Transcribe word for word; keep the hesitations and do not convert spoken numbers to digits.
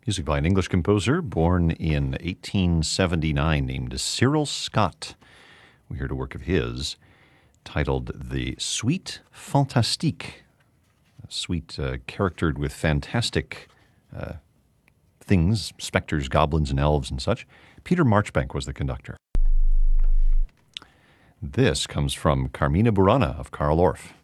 Music by an English composer born in eighteen seventy-nine named Cyril Scott. We heard a work of his titled The Suite Fantastique. A suite uh, charactered with fantastic uh, things, specters, goblins, and elves and such. Peter Marchbank was the conductor. This comes from Carmina Burana of Carl Orff.